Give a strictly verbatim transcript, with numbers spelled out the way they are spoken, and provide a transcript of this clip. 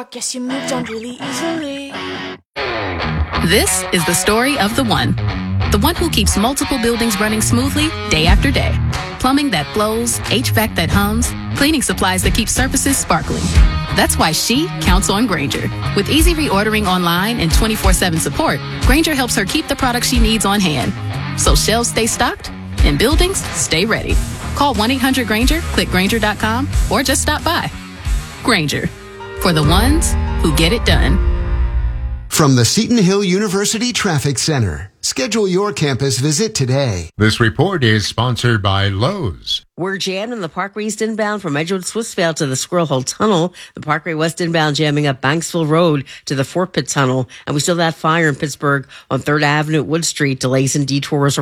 rock, guess you moved on really easily. This is the story of the one. The one who keeps multiple buildings running smoothly day after day. Plumbing that flows, H V A C that hums, cleaning supplies that keep surfaces sparkling. That's why she counts on Grainger. With easy reordering online and twenty-four seven support, Grainger helps her keep the products she needs on hand. So shelves stay stocked and buildings stay ready. Call one eight hundred Grainger, click Grainger dot com, or just stop by. Grainger, for the ones who get it done. From the Seton Hill University Traffic Center. Schedule your campus visit today. This report is sponsored by Lowe's. We're jammed in the Parkway East inbound from Edgewood Swissvale to the Squirrel Hole Tunnel. The Parkway West inbound jamming up Banksville Road to the Fort Pitt Tunnel. And we still have that fire in Pittsburgh on third Avenue at Wood Street. Delays and detours